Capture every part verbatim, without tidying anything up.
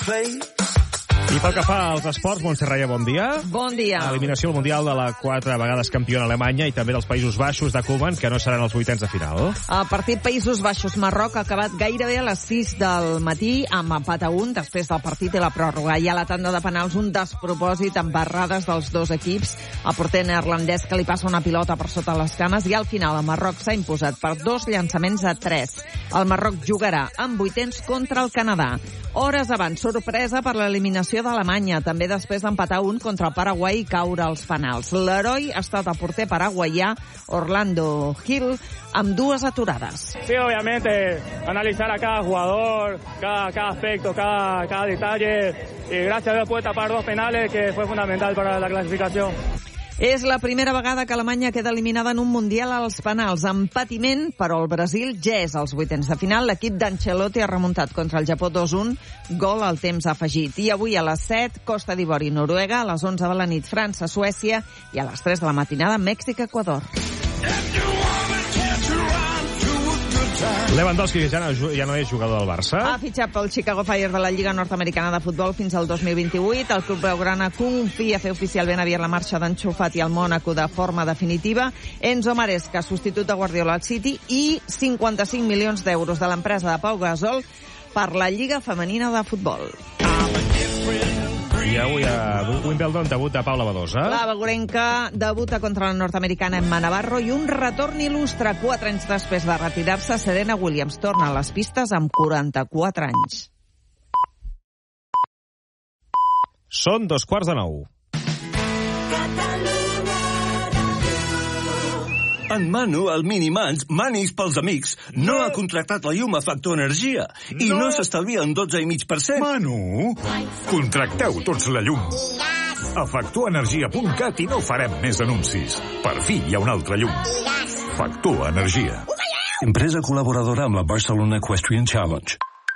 I pel que fa als esports, Montse Raya, bon dia. Bon dia. Eliminació al Mundial de la quatre vegades campiona Alemanya i també dels Països Baixos de Koeman, que no seran els vuitens de final. El partit Països Baixos-Marroc ha acabat gairebé a les sis del matí amb empat a un després del partit i la pròrroga. I a la tanda de penals un despropòsit amb barrades dels dos equips. El porter neerlandès que li passa una pilota per sota les cames i al final el Marroc s'ha imposat per dos llançaments a tres. El Marroc jugarà amb vuitens contra el Canadà. Hores abans, sorpresa per l'eliminació d'Alemanya, també després d'empatar un contra el Paraguai i caure als penals. L'heroi ha estat el porter paraguaià Orlando Gil amb dues aturades. Sí, obviamente, analizar a cada jugador, cada, cada aspecto, cada, cada detalle, y gracias a Dios puede tapar dos penales que fue fundamental para la clasificación. És la primera vegada que Alemanya queda eliminada en un Mundial als penals. En patiment, però el Brasil ja és als vuitens de final. L'equip d'Ancelotti ha remuntat contra el Japó dos un, gol al temps afegit. I avui a les set, Costa d'Ivori, Noruega, a les onze de la nit, França, Suècia, i a les tres de la matinada, Mèxic, Equador. Lewandowski ja no, ja no és jugador del Barça. Ha fitxat pel Chicago Fire de la Lliga Nord-Americana de Futbol fins al dos mil vint-i-vuit. El club blaugrana confia a fer oficial ben aviat la marxa d'Ansu Fati al Mònaco de forma definitiva. Enzo Maresca, substitut de Guardiola al City, i cinquanta-cinc milions d'euros de l'empresa de Pau Gasol per la Lliga Femenina de Futbol. I avui a Wimbledon, debut de Paula Badosa. La bagurenca debuta contra la nord-americana Emma Navarro i un retorn il·lustre. Quatre anys després de retirar-se, Serena Williams torna a les pistes amb quaranta-quatre anys. Són dos quarts de nou. En Manu, el Minimans, Manis pels amics, no, no ha contractat la llum a Factor Energia i no, no s'estalvia un dotze coma cinc per cent. Manu, contracteu tots la llum. A factor energia punt cat i no farem més anuncis. Per fi hi ha una altra llum. Factor Energia. Empresa col·laboradora amb la Barcelona Equestrian Challenge.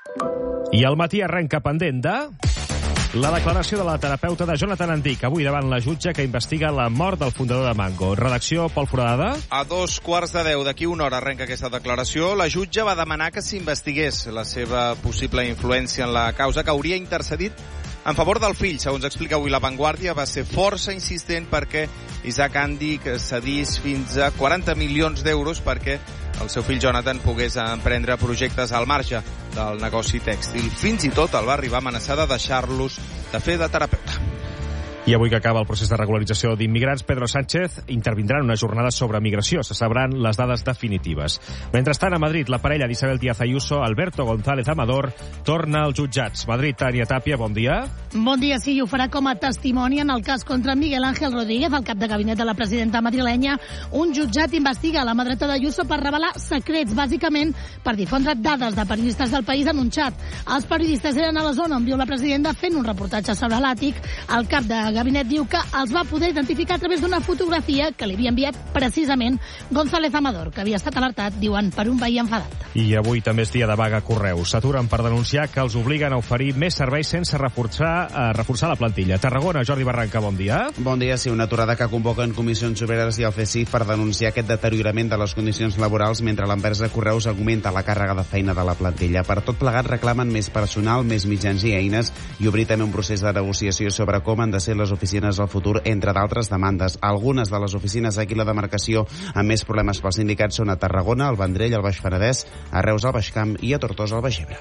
I al matí arrenca pendent de... la declaració de la terapeuta de Jonathan Antic, avui davant la jutge que investiga la mort del fundador de Mango. Redacció, Pol Foradada. A dos quarts de deu d'aquí una hora arrenca aquesta declaració. La jutge va demanar que s'investigués la seva possible influència en la causa, que hauria intercedit en favor del fill. Segons explica avui La Vanguardia, va ser força insistent perquè Isaac Antic cedís fins a quaranta milions d'euros perquè el seu fill Jonathan pogués emprendre projectes al marge del negoci tèxtil. Fins i tot el va arribar a amenaçar de deixar-los de fer de terapeuta. I avui que acaba el procés de regularització d'immigrants, Pedro Sánchez intervindrà en una jornada sobre migració. Se sabran les dades definitives. Mentrestant, a Madrid, la parella d'Isabel Díaz Ayuso, Alberto González Amador, torna als jutjats. Madrid, Tània Tàpia, bon dia. Bon dia, sí, i ho farà com a testimoni en el cas contra Miguel Ángel Rodríguez, el cap de gabinet de la presidenta madrilenya. Un jutjat investiga la mà dreta d'Ayuso per revelar secrets, bàsicament per difondre dades de periodistes del país en un xat. Els periodistes eren a la zona on viu la presidenta fent un reportatge sobre l'àtic. El cap de gabinet diu que els va poder identificar a través d'una fotografia que li havia enviat precisament González Amador, que havia estat alertat, diuen, per un veí enfadat. I avui també és dia de vaga a Correus. S'aturen per denunciar que els obliguen a oferir més serveis sense reforçar, eh, reforçar la plantilla. Tarragona, Jordi Barranca, bon dia. Bon dia, sí, una aturada que convoquen Comissions Obreres i el C S I F per denunciar aquest deteriorament de les condicions laborals mentre l'empresa Correus augmenta la càrrega de feina de la plantilla. Per tot plegat reclamen més personal, més mitjans i eines i obrir també un procés de negociació sobre com han de ser les oficines al futur, entre d'altres demandes. Algunes de les oficines aquí a la demarcació amb més problemes pels sindicats són a Tarragona, al Vendrell, al Baix Penedès, a Reus, al Baix Camp i a Tortosa, al Baix Ebre.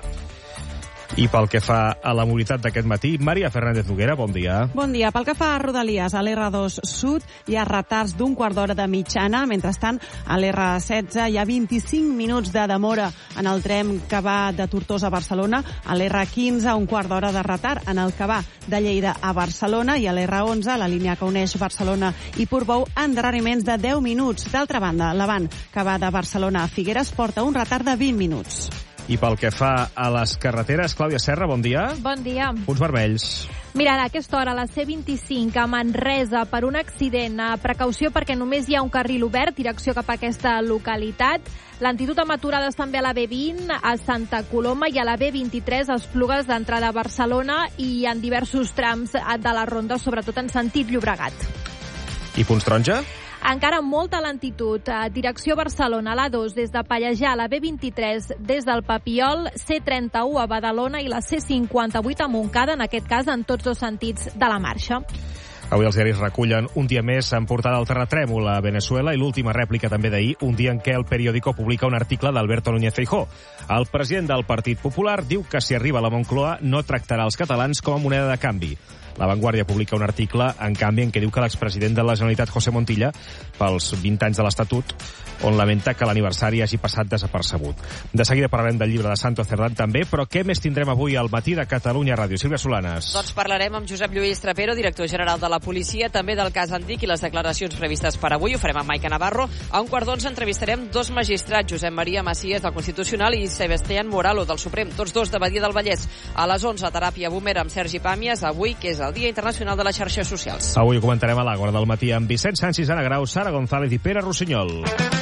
I pel que fa a la mobilitat d'aquest matí, Maria Fernández Noguera, bon dia. Bon dia. Pel que fa a Rodalies, a l'R dos Sud hi ha retards d'un quart d'hora de mitjana. Mentrestant, a l'R setze hi ha vint-i-cinc minuts de demora en el tren que va de Tortosa a Barcelona. A l'R quinze, un quart d'hora de retard en el que va de Lleida a Barcelona. I a l'R onze, la línia que uneix Barcelona i Portbou, endarreriments de deu minuts. D'altra banda, l'Avant, que va de Barcelona a Figueres, porta un retard de vint minuts. I pel que fa a les carreteres, Clàudia Serra, bon dia. Bon dia. Punts vermells. Mira, a aquesta hora, a la C vint-i-cinc, a Manresa, per un accident. A precaució perquè només hi ha un carril obert, direcció cap a aquesta localitat. L'antitud amb aturades també a la B vint, a Santa Coloma, i a la B vint-i-tres, a Esplugues d'entrada a Barcelona, i en diversos trams de la ronda, sobretot en sentit Llobregat. I punts taronja? Encara molta lentitud. Direcció Barcelona, l'A dos des de Pallejà, la B vint-i-tres des del Papiol, C trenta-u a Badalona i la C cinquanta-vuit a Montcada, en aquest cas en tots dos sentits de la marxa. Avui els diaris recullen un dia més en portada del terratrèmol a Venezuela i l'última rèplica també d'ahir, un dia en què el periòdico publica un article d'Alberto Núñez Feijóo. El president del Partit Popular diu que si arriba a la Moncloa no tractarà els catalans com a moneda de canvi. La Vanguardia publica un article, en canvi, en què diu que l'expresident de la Generalitat, José Montilla, pels vint anys de l'Estatut, on lamenta que l'aniversari hagi passat desapercebut. De seguida parlarem del llibre de Santo Cerdán també, però què més tindrem avui al matí de Catalunya Ràdio? Sílvia Solanes. Doncs parlarem amb Josep Lluís Trapero, director general de la policia, també del cas Antic i les declaracions previstes per avui. Ho farem amb Maica Navarro. A un quart d'onze entrevistarem dos magistrats, Josep Maria Macias, del Constitucional, i Sebastián Moralo, del Suprem, tots dos de Badia del Vallès. A les onze, teràpia boomer amb Sergi Pàmies, avui, que és el Dia Internacional de les Xarxes Socials. Avui ho comentarem a l'Àgora del matí amb Vicent Sánchez, Ana Grau, Sara González i Pere Rossinyol.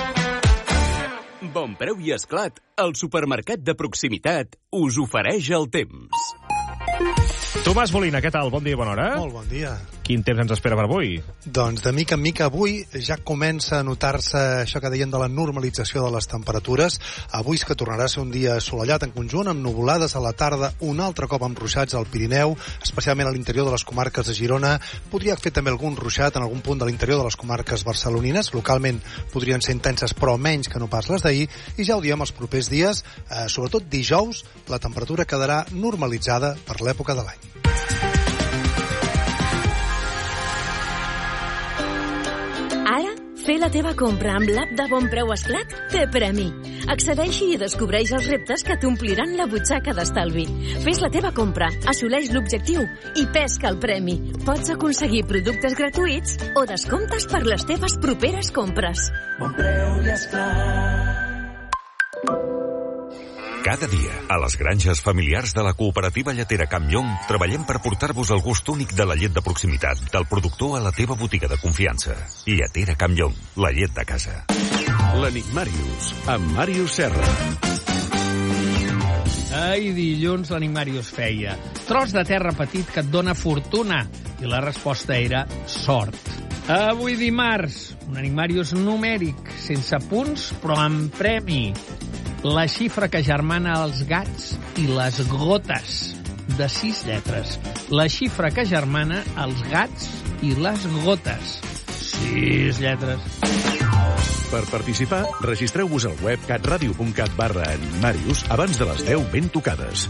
Bon preu i esclat, el supermercat de proximitat us ofereix el temps. Tomàs Molina, què tal? Bon dia i bona hora. Molt bon dia. Quin temps ens espera per avui? Doncs de mica en mica avui ja comença a notar-se això que deien de la normalització de les temperatures. Avui és que tornarà a ser un dia assolellat en conjunt, amb nuvolades a la tarda, un altre cop amb ruixats al Pirineu, especialment a l'interior de les comarques de Girona. Podria fer també algun ruixat en algun punt de l'interior de les comarques barcelonines. Localment podrien ser intenses, però menys que no pas les d'ahir. I ja ho diem els propers dies, eh, sobretot dijous, la temperatura quedarà normalitzada per l'època de l'any. Ara, fer la teva compra amb l'app de Bon Preu Esclat té premi. Accedeixi i descobreix els reptes que t'ompliran la butxaca d'estalvi. Fes la teva compra, assoleix l'objectiu i pesca el premi. Pots aconseguir productes gratuïts o descomptes per les teves properes compres. Bon Preu i Esclat. Cada dia, a les granges familiars de la cooperativa lletera Camp Llong, treballem per portar-vos el gust únic de la llet de proximitat, del productor a la teva botiga de confiança. Lletera Camp Llong, la llet de casa. L'Enigmàrius, amb Màrius Serra. Ai, dilluns l'Enigmàrius feia tros de terra petit que et dona fortuna, i la resposta era sort. Avui dimarts, un Enigmàrius numèric, sense punts, però amb premi. La xifra que germana els gats i les gotes, de sis lletres. La xifra que germana els gats i les gotes. Sis lletres. Per participar, registreu-vos al web catradio.cat barra Enigmàrius abans de les deu ben tocades.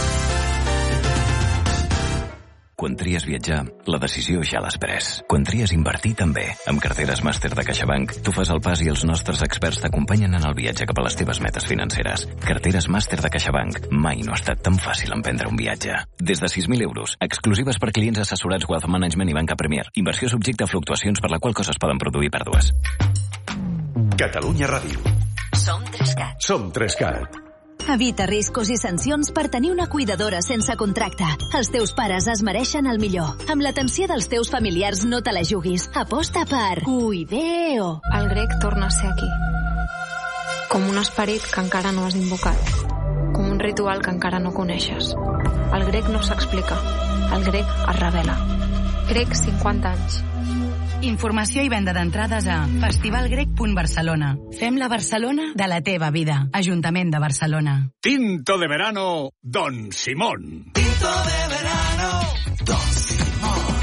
Quan tries viatjar, la decisió ja l'has pres. Quan tries invertir, també. Amb carteres màster de CaixaBank, tu fas el pas i els nostres experts t'acompanyen en el viatge cap a les teves metes financeres. Carteres màster de CaixaBank. Mai no ha estat tan fàcil emprendre un viatge. Des de sis mil euros, exclusives per clients assessorats Wealth Management i Banca Premier. Inversió subjecte a fluctuacions per la qual coses poden produir pèrdues. Catalunya Ràdio. Som Trescat. Som Trescat. Evita riscos i sancions per tenir una cuidadora sense contracte. Els teus pares es mereixen el millor. Amb l'atenció dels teus familiars no te la juguis. Aposta per Cuideo. El grec torna a ser aquí. Com un esperit que encara no has invocat. Com un ritual que encara no coneixes. El grec no s'explica. El grec es revela. Grec cinquanta anys. Informació i venda d'entrades a festivalgrec punt barcelona. Fem la Barcelona de la teva vida. Ajuntament de Barcelona. Tinto de verano, Don Simón. Tinto de verano, Don Simón.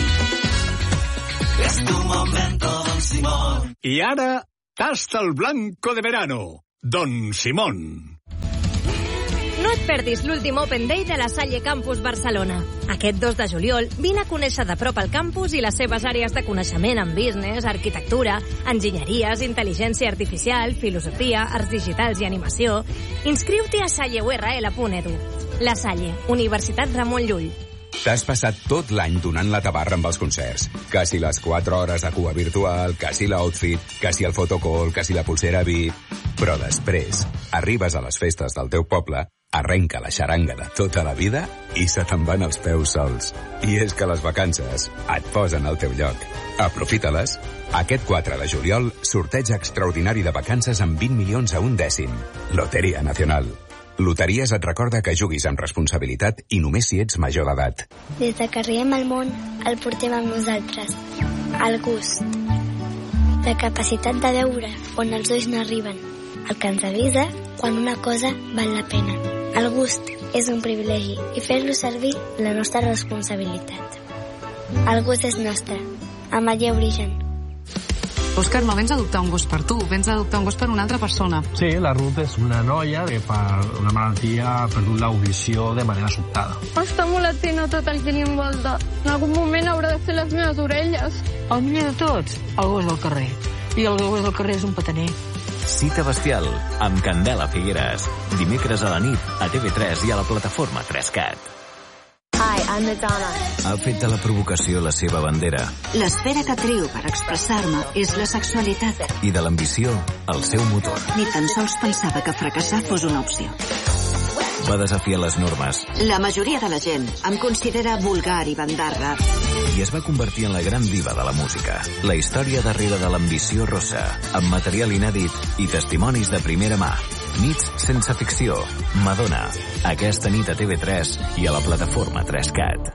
Es tu momento, Don Simón. I ara, tasta el blanco de verano, Don Simón. No et perdis l'últim Open Day de la Salle Campus Barcelona. Aquest dos de juliol, vine a conèixer de prop el campus i les seves àrees de coneixement en business, arquitectura, enginyeries, intel·ligència artificial, filosofia, arts digitals i animació. Inscriu-t'hi a salle u erre ele punt edu. La Salle, Universitat Ramon Llull. T'has passat tot l'any donant la tabarra amb els concerts. Que si les quatre hores de cua virtual, que si l'outfit, que si el fotocall, que si la pulsera V I P... Però després, arribes a les festes del teu poble, arrenca la xaranga de tota la vida i se te'n van els peus sols. I és que les vacances et posen al teu lloc. Aprofita-les. Aquest quatre de juliol, sorteig extraordinari de vacances amb vint milions a un dècim. Loteria Nacional. Loteries et recorda que juguis amb responsabilitat i només si ets major d'edat. Des de que arribem al món, el portem amb nosaltres. El gust. la capacitat de veure on els ulls no arriben, el que ens avisa quan una cosa val la pena. El gust és un privilegi i fer-lo servir la nostra responsabilitat. El gust és nostre. Amalia Origen. Òscar, no vens a adoptar un gos per tu, vens a adoptar un gos per una altra persona. Sí, la Ruth és una noia que per una malaltia ha perdut l'audició de manera sobtada. Està molt atent a tot el que li envolta. En algun moment haurà de fer les meves orelles. El millor de tots, el gos del carrer. I el gos del carrer és un petaner. Cita bestial, amb Candela Figueres. Dimecres a la nit, a T V tres i a la plataforma tres cat. Hi, I'm Madonna. Ha fet de la provocació la seva bandera. L'esfera que trio per expressar-me és la sexualitat. I de l'ambició, el seu motor. Ni tan sols pensava que fracassar fos una opció. Va desafiar les normes. La majoria de la gent em considera vulgar i bandarra. I es va convertir en la gran diva de la música. La història darrere de l'ambició rossa, amb material inèdit i testimonis de primera mà. Nits sense ficció. Madonna. Aquesta nit a T V tres i a la plataforma tres cat.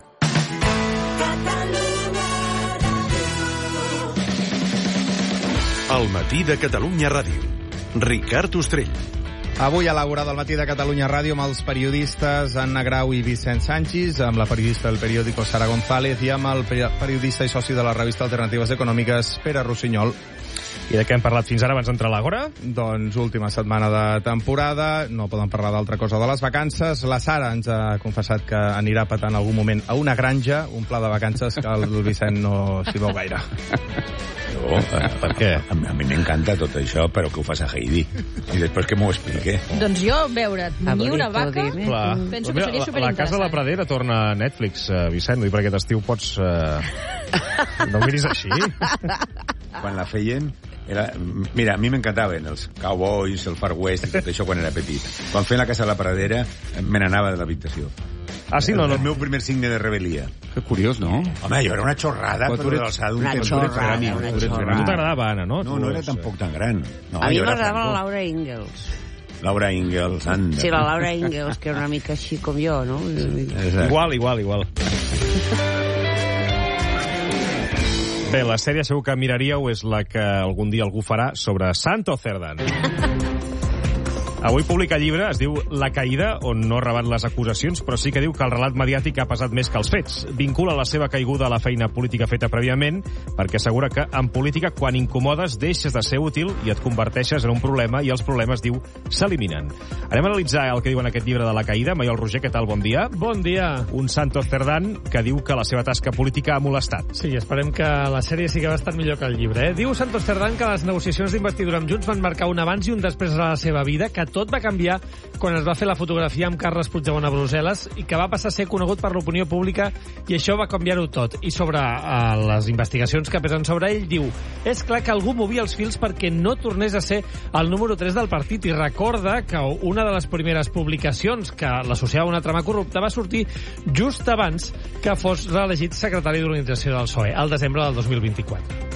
El matí de Catalunya Ràdio. Ricard Ostrell. Avui a l'hora del matí de Catalunya Ràdio amb els periodistes Anna Grau i Vicent Sánchez, amb la periodista del periòdico Sara González i amb el periodista i soci de la revista Alternatives Econòmiques Pere Rossinyol. I de què hem parlat fins ara abans d'entrar a l'Àgora? Doncs última setmana de temporada, no poden parlar d'altra cosa de les vacances. La Sara ens ha confessat que anirà petant en algun moment a una granja, un pla de vacances que el Vicent no s'hi veu gaire. No, per què? A, a mi m'encanta tot això, però que ho fas a Heidi. I després que m'ho expliqui. Doncs jo, veure't, ni una vaca, Clar. penso Mira, que seria la, superinteressant. la Casa de la Pradera torna a Netflix, uh, Vicent, vull dir, per aquest estiu pots... Uh... No miris així. Quan la feien... Era, mira, a mi m'encantaven els Cowboys, el Far West i tot això quan era petit. Quan feien la Casa de la Pradera me n'anava de l'habitació. Ah, sí? No, no. El meu primer signe de rebel·lia. Que curiós, no? Home, jo era una xorrada, però de l'alçada d'un temps. Una xorrada, una xorrada. A tu t'agradava, Anna, no? No, no era tampoc tan gran. No, a mi jo era m'agradava franco. la Laura Ingalls. Laura Ingalls, anda. Sí, la Laura Ingalls, que era una mica així com jo, no? Exacte. Igual, igual, igual. Bé, la sèrie segur que miraríeu és la que algun dia algú farà sobre Santo Cerdán. Avui publica llibre, es diu La caïda, on no rebat les acusacions, però sí que diu que el relat mediàtic ha pesat més que els fets. Vincula la seva caiguda a la feina política feta prèviament, perquè assegura que en política, quan incomodes, deixes de ser útil i et converteixes en un problema, i els problemes, diu, s'eliminen. Anem a analitzar el que diu en aquest llibre de La caïda. Maiol Roger, què tal? Bon dia. Bon dia. Un Santo Cerdán que diu que la seva tasca política ha molestat. Sí, esperem que la sèrie sigui bastant millor que el llibre. Eh? Diu Santos Cerdán que les negociacions d'investidura amb Junts van marcar un abans i un després a la seva vida, que tot va canviar quan es va fer la fotografia amb Carles Puigdemont a Brussel·les i que va passar a ser conegut per l'opinió pública, i això va canviar-ho tot. I sobre uh, les investigacions que pesen sobre ell, diu: és clar que algú movia els fils perquè no tornés a ser el número tres del partit, i recorda que una de les primeres publicacions que l'associava a una trama corrupta va sortir just abans que fos reelegit secretari d'organització del P S O E, al desembre del dos mil vint-i-quatre.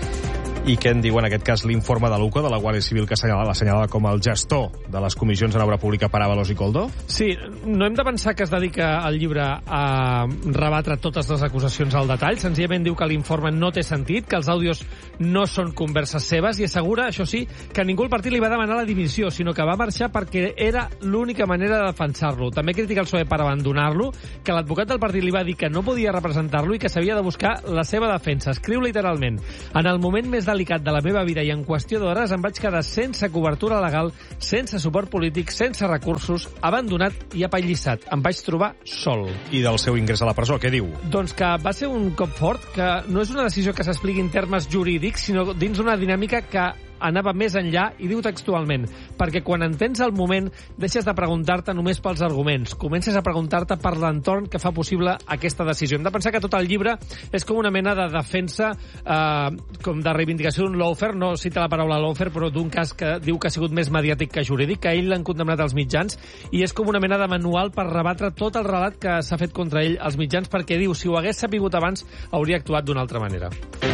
I què en diu en aquest cas l'informe de l'U C O, de la Guàrdia Civil, que l'assenyalava com el gestor de les comissions en obra pública per Ábalos i Coldo? Sí, no hem de pensar que es dedica el llibre a rebatre totes les acusacions al detall. Senzillament diu que l'informe no té sentit, que els àudios no són converses seves, i assegura, això sí, que ningú al partit li va demanar la dimissió, sinó que va marxar perquè era l'única manera de defensar-lo. També critica el P S O E per abandonar-lo, que l'advocat del partit li va dir que no podia representar-lo i que s'havia de buscar la seva defensa. Escriu literalment: en el moment més delicat de la meva vida i en qüestió d'hores em vaig quedar sense cobertura legal, sense suport polític, sense recursos, abandonat i apallissat. Em vaig trobar sol. I del seu ingrés a la presó, què diu? Doncs que va ser un cop fort, que no és una decisió que s'expliqui en termes jurídics, sinó dins una dinàmica que anava més enllà, i diu textualment: perquè quan entens el moment deixes de preguntar-te només pels arguments, comences a preguntar-te per l'entorn que fa possible aquesta decisió. Hem de pensar que tot el llibre és com una mena de defensa, eh, com de reivindicació d'un lawfare, no cita la paraula lawfare, però d'un cas que diu que ha sigut més mediàtic que jurídic, que ell l'han condemnat als mitjans, i és com una mena de manual per rebatre tot el relat que s'ha fet contra ell als mitjans, perquè diu, si ho hagués sapigut abans, hauria actuat d'una altra manera.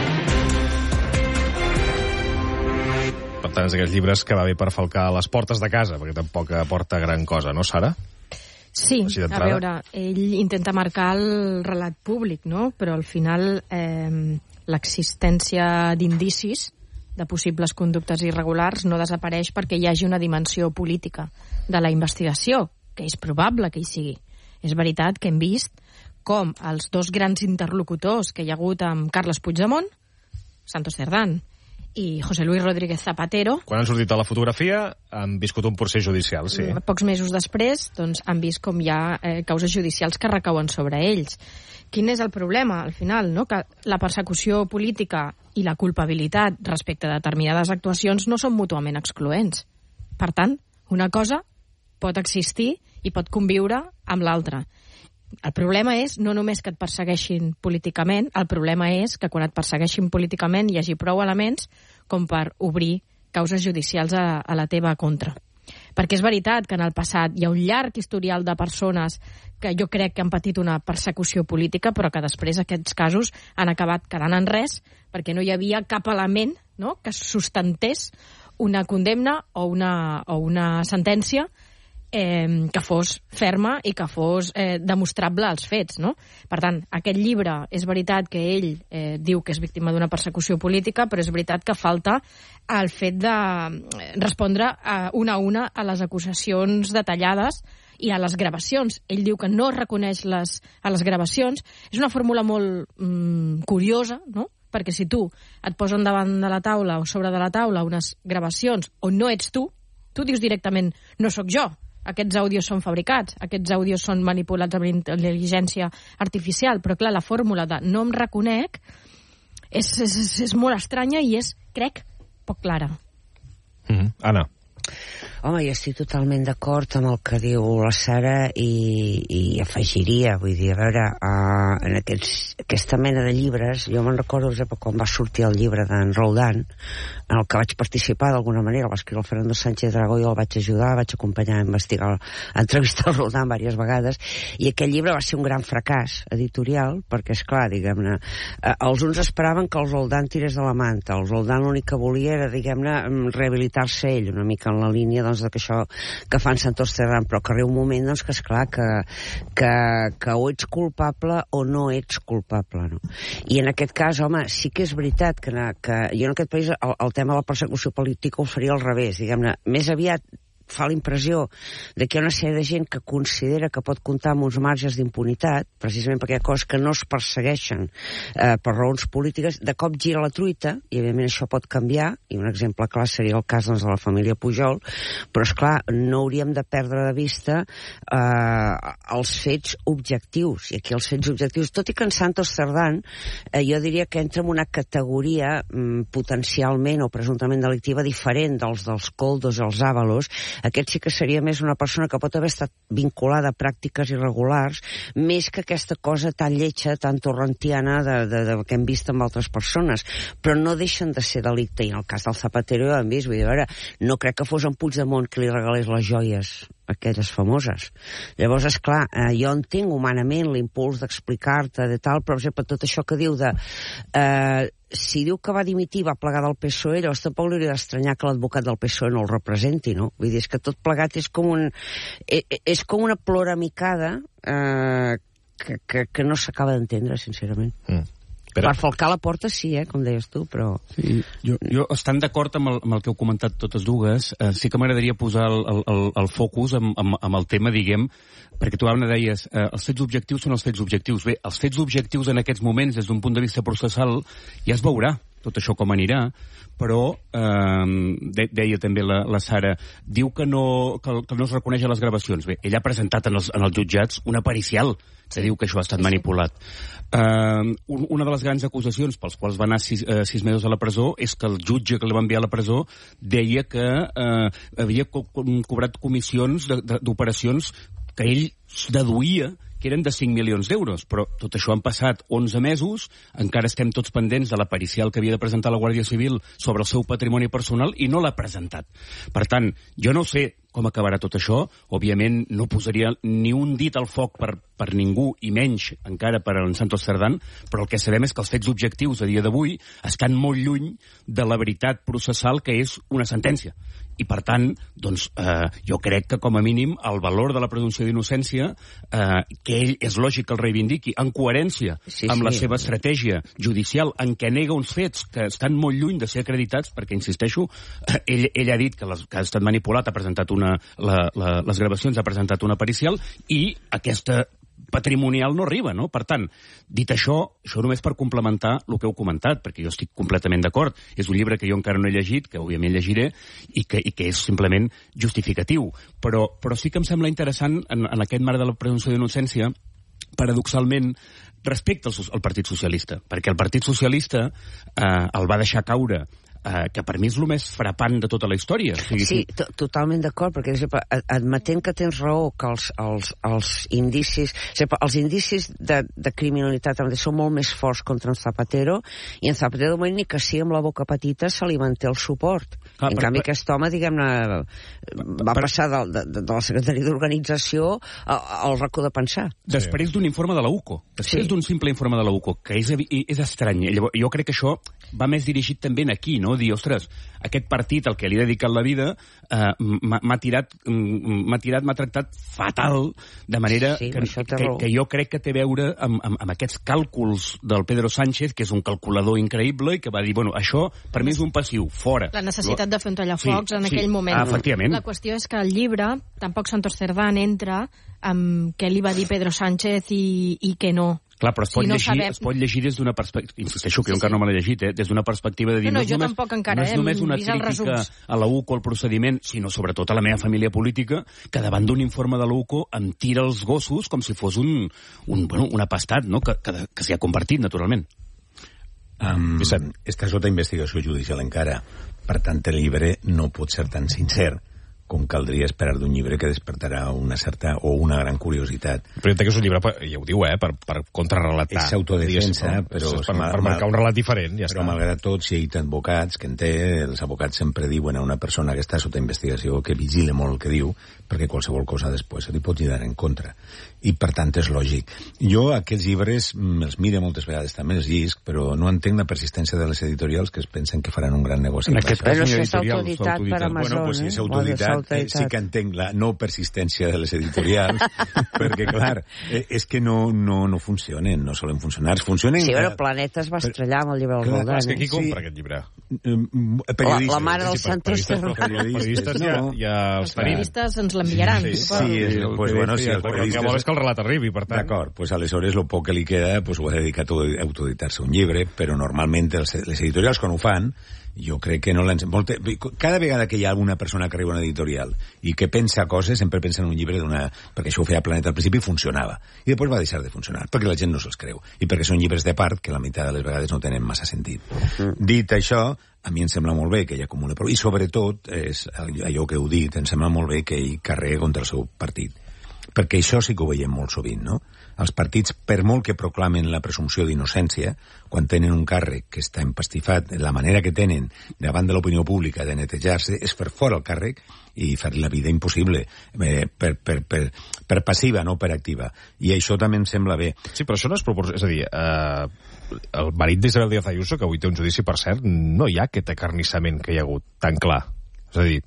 Per tant, és d'aquells llibres que va bé per falcar a les portes de casa, perquè tampoc aporta gran cosa, no, Sara? Sí, a veure, ell intenta marcar el relat públic, no? Però al final eh, l'existència d'indicis de possibles conductes irregulars no desapareix perquè hi hagi una dimensió política de la investigació, que és probable que hi sigui. És veritat que hem vist com els dos grans interlocutors que hi ha hagut amb Carles Puigdemont, Santos Cerdán i José Luis Rodríguez Zapatero... Quan han sortit a la fotografia han viscut un procés judicial, sí. Pocs mesos després doncs, han vist com hi ha eh, causes judicials que recauen sobre ells. Quin és el problema, al final? No? Que la persecució política i la culpabilitat respecte a determinades actuacions no són mútuament excloents. Per tant, una cosa pot existir i pot conviure amb l'altra. El problema és no només que et persegueixin políticament, el problema és que quan et persegueixin políticament hi hagi prou elements com per obrir causes judicials a, a la teva contra. Perquè és veritat que en el passat hi ha un llarg historial de persones que jo crec que han patit una persecució política, però que després aquests casos han acabat quedant en res perquè no hi havia cap element, no?, que sustentés una condemna o una, o una sentència Eh, que fos ferma i que fos eh, demostrable als fets, no? Per tant, aquest llibre és veritat que ell eh, diu que és víctima d'una persecució política, però és veritat que falta el fet de respondre a una a una a les acusacions detallades i a les gravacions. Ell diu que no reconeix les, a les gravacions. És una fórmula molt mm, curiosa, no? Perquè si tu et posen davant de la taula o sobre de la taula unes gravacions on no ets tu, tu dius directament no sóc jo. Aquests àudios són fabricats, aquests àudios són manipulats amb intel·ligència artificial, però clar, la fórmula de no em reconec és, és, és molt estranya i és, crec, poc clara. Mm-hmm. Anna. Home, jo estic totalment d'acord amb el que diu la Sara i, i afegiria, vull dir, a veure, uh, en aquests, aquesta mena de llibres, jo me'n recordo, exemple, quan va sortir el llibre d'en Roldán, en el que vaig participar d'alguna manera, va escriure el Fernando Sánchez Dragó, jo el vaig ajudar, vaig acompanyar a investigar, a entrevistar el Roldán diverses vegades, i aquell llibre va ser un gran fracàs editorial, perquè, esclar, diguem-ne, eh, els uns esperaven que el Roldán tirés de la manta, el Roldán l'únic que volia era, diguem-ne, rehabilitar-se ell, una mica en la línia doncs, de que això que fan Santos Cerdán, però que arriba un moment doncs, que esclar que, que, que o ets culpable o no ets culpable, no? I en aquest cas, home, sí que és veritat que, que jo en aquest país el, el tema de la persecució política ho faria al revés, diguem-ne, més aviat fa la impressió de que hi ha una sèrie de gent que considera que pot comptar amb uns marges d'impunitat, precisament perquè hi ha coses que no es persegueixen eh, per raons polítiques, de cop gira la truita, i evidentment això pot canviar, i un exemple clar seria el cas doncs, de la família Pujol, però és clar, no hauríem de perdre de vista eh, els fets objectius, i aquí els fets objectius, tot i que en Santos Cerdán eh, jo diria que entra en una categoria mm, potencialment o presumptament delictiva diferent dels dels Koldos i els Ábalos. Aquest sí que seria més una persona que pot haver estat vinculada a pràctiques irregulars, més que aquesta cosa tan lletja, tan torrentiana de, de, de que hem vist amb altres persones, però no deixen de ser delicte, i en el cas del Zapatero ja hem vist, vull dir, a veure, no crec que fos en Puigdemont que li regalés les joies aquelles famoses. Llavors, esclar, eh, jo entenc humanament l'impuls d'explicar-te de tal, però, per exemple, tot això que diu de... Eh, si diu que va dimitir, va plegar del P S O E, llavors tampoc li hauria d'estranyar que l'advocat del P S O E no el representi, no? Vull dir, és que tot plegat és com un... Eh, és com una ploramicada eh, que, que, que no s'acaba d'entendre, sincerament. Mm. Però... Per falcar la porta sí, eh, com deies tu, però... Sí, jo, jo estant d'acord amb, el, amb el que heu comentat totes dues, eh, sí que m'agradaria posar el, el, el focus amb, amb, amb el tema, diguem, perquè tu, Anna, deies, eh, els fets objectius són els fets objectius. Bé, els fets objectius en aquests moments, des d'un punt de vista processal, ja es veurà tot això com anirà, però eh, de, deia també la, la Sara, diu que no, que, que no es reconeix a les gravacions. Bé, ella ha presentat en els, en els jutjats una pericial que diu que això ha estat manipulat. Uh, una de les grans acusacions pels quals va anar sis, uh, sis mesos a la presó és que el jutge que li va enviar a la presó deia que uh, havia co cobrat comissions d'operacions que ell deduïa que eren de cinc milions d'euros, però tot això han passat onze mesos, encara estem tots pendents de la pericial que havia de presentar la Guàrdia Civil sobre el seu patrimoni personal i no l'ha presentat. Per tant, jo no sé com acabarà tot això, òbviament no posaria ni un dit al foc per, per ningú, i menys encara per en Santos Cerdán, però el que sabem és que els fets objectius a dia d'avui estan molt lluny de la veritat processal que és una sentència. i per tant, doncs, eh, jo crec que com a mínim el valor de la presumpció d'innocència, eh, que ell és lògic que el reivindiqui, en coherència sí, amb sí. la seva estratègia judicial, en què nega uns fets que estan molt lluny de ser acreditats, perquè, insisteixo, eh, ell, ell ha dit que, les, que ha estat manipulat, ha presentat una, la, la, les gravacions ha presentat una pericial, i aquesta patrimonial no arriba, no? Per tant, dit això, això només per complementar el que heu comentat, perquè jo estic completament d'acord. És un llibre que jo encara no he llegit, que òbviament llegiré, i que, i que és simplement justificatiu. Però, però sí que em sembla interessant, en, en aquest marc de la presumpció d'innocència, paradoxalment, respecte al, al Partit Socialista, perquè el Partit Socialista eh, el va deixar caure, Uh, que per mi és el més frapant de tota la història. O sigui, sí, to totalment d'acord, perquè exemple, admetent que tens raó que els, els, els indicis exemple, els indicis de, de criminalitat són molt més forts contra en Zapatero, i en Zapatero de moment ni que sí amb la boca petita se li manté el suport. Ah, en per, canvi per, aquest home, diguem-ne, va per, passar de, de, de la secretaria d'organització al racó de pensar. Després d'un informe de la U C O, després sí. d'un simple informe de la U C O, que és, és estrany. Llavors, jo crec que això va més dirigit també aquí, no? Dir, ostres, aquest partit al que li he dedicat la vida eh, m'ha tirat, m'ha tirat, m'ha tractat fatal, de manera sí, que, que, que jo crec que té a veure amb, amb, amb aquests càlculs del Pedro Sánchez, que és un calculador increïble i que va dir, bueno, això per mi és un passiu, fora. La necessitat de fer un tallafocs sí, en aquell sí, moment. Ah, efectivament. La qüestió és que el llibre, tampoc Santos Cerdán entra amb què li va dir Pedro Sánchez i, i què no. Clar, però es pot, si no llegir, sabem... es pot llegir des d'una perspectiva... Insisteixo que sí, jo encara sí. no me l'he llegit, eh? Des d'una perspectiva de dir... No, no, no jo només, tampoc encara, no és només una crítica a la U C O, al procediment, sinó sobretot a la meva família política, que davant d'un informe de la U C O em tira els gossos com si fos un, un, bueno, un apastat, no? que, que, que s'hi ha convertit, naturalment. Um, està sota investigació judicial encara. Per tant, el llibre no pot ser tan sincer com caldria esperar d'un llibre que despertarà una certa o una gran curiositat. Però entenc que és un llibre, ja ho diu, eh, per, per contrarrelatar. És autodefensa, no? però... És per, per marcar un relat diferent, ja però està. Malgrat tot, si hi ha advocats, que en té, els advocats sempre diuen a una persona que està sota investigació que vigile molt el que diu, perquè qualsevol cosa després se li pot girar en contra. I, per tant, és lògic. Jo aquests llibres els miro moltes vegades, també els llisc, però no entenc la persistència de les editorials que es pensen que faran un gran negoci. En aquest cas, és autoritat per Amazon. Bueno, pues, si és autoritat, eh, sí que entenc la no persistència de les editorials, perquè, clar, eh, és que no, no, no funcionen, no solen funcionar. Funcionen... Sí, però Planeta es va estrellar amb el llibre del Roldán. És que qui compra sí. aquest llibre? La, la mare del Santos Cerdán. Periodistes ja, ja els tenim. Els periodistes ens l'enviaran. Sí, sí, sí, pues bueno, si els periodistes... El que vol és que el relat arribi, per tant. D'acord, pues aleshores el poc que li queda pues, ho ha dedicat a autoeditar-se un llibre, però normalment els, les editorials quan ho fan, jo crec que no l'han... Cada vegada que hi ha alguna persona que arriba a una editorial i que pensa coses, sempre pensa en un llibre d'una... perquè això ho feia Planeta al principi i funcionava. I després va deixar de funcionar, perquè la gent no se'ls creu. I perquè són llibres de part que la meitat de les vegades no tenen massa sentit. Mm. Dit això, a mi em sembla molt bé que ell acumula prou. I sobretot, és allò que heu dit, em sembla molt bé que ell carrega contra el seu partit. Perquè això sí que ho veiem molt sovint, no? Els partits, per molt que proclamen la presumpció d'innocència, quan tenen un càrrec que està empastifat, la manera que tenen davant de l'opinió pública de netejar-se és fer fora el càrrec i fer la vida impossible, eh, per, per, per, per passiva, no per activa. I això també em sembla bé. Sí, però això no és proporcionat. És a dir, eh, el marit d'Isabel Díaz Ayuso, que avui té un judici, per cert, no hi ha aquest acarnissament que hi ha hagut tan clar. És a dir...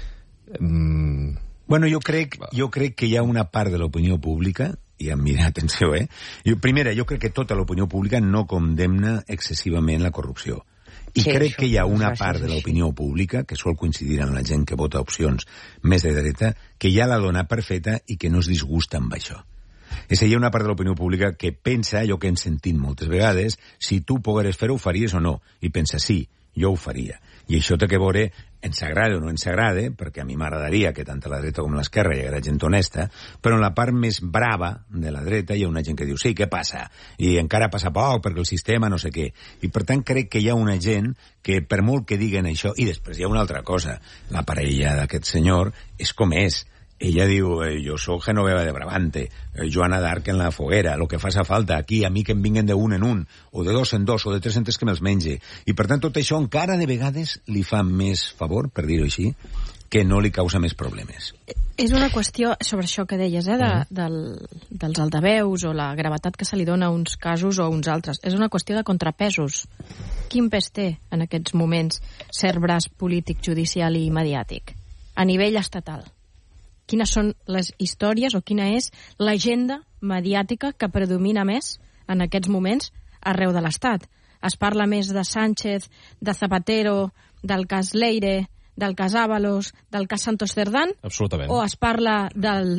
Mm... Bueno, jo crec, jo crec que hi ha una part de l'opinió pública, i mira, atenció, eh? Jo, primera, jo crec que tota l'opinió pública no condemna excessivament la corrupció. I sí, crec que hi ha una part de l'opinió pública, que sol coincidir amb la gent que vota opcions més de dreta, que ja la dona per feta i que no es disgusta amb això. És a dir, hi ha una part de l'opinió pública que pensa, allò que hem sentit moltes vegades, si tu pogueres fer-ho, ho faries o no? I pensa, sí, jo ho faria. I això té que veure, ens agrada o no ens agrada, perquè a mi m'agradaria que tant a la dreta com a l'esquerra hi haguera gent honesta, però en la part més brava de la dreta hi ha una gent que diu, sí, què passa? I encara passa poc perquè el sistema no sé què. I per tant crec que hi ha una gent que per molt que diguen això, i després hi ha una altra cosa, la parella d'aquest senyor és com és. Ella diu, eh, jo sóc Genoveva de Brabante, eh, Joana d'Arc en la foguera, lo que faça falta aquí, a mi que em vinguen de un en un, o de dos en dos, o de tres en tres que me'ls menge. I per tant tot això encara de vegades li fa més favor, per dir-ho així, que no li causa més problemes. És una qüestió, sobre això que deies, eh, de, del, dels altaveus o la gravetat que se li dona a uns casos o a uns altres. És una qüestió de contrapesos. Quin pes té en aquests moments cert braç polític, judicial i mediàtic? a nivell estatal. Quines són les històries o quina és l'agenda mediàtica que predomina més en aquests moments arreu de l'Estat? Es parla més de Sánchez, de Zapatero, del cas Leire, del cas Ábalos, del cas Santos Cerdán? Absolutament. O es parla de